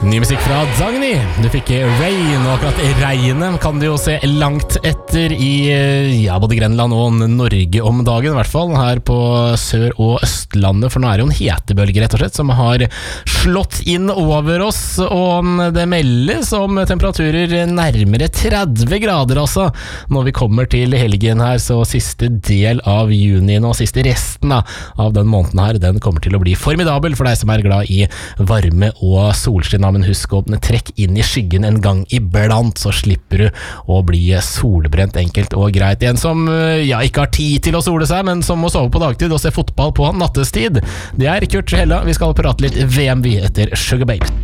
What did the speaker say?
Ny musikk fra Dagny. Du fikk Rain, og akkurat regnet kan du jo se langt etter i både Grenland og Norge om dagen, i hvert fall her på Sør- og Østlandet, for nå er det jo en hetebølge rett og slett som har slått inn over oss, og det meldes om temperaturer nærmere 30 grader altså, når vi kommer til helgen her, så siste del av juni nå, siste resten av den måneden her, den kommer til å bli formidabel for deg som er glad i varme og solskinn. Men husk å trekk inn i skyggen en gang iblant, så slipper du å bli solbrent enkelt og greit. En som ikke har tid til å sole seg, men som må sove på dagtid og se fotball på nattestid, det er Kurt Hella. Vi skal prate litt VM etter Sugar Babe.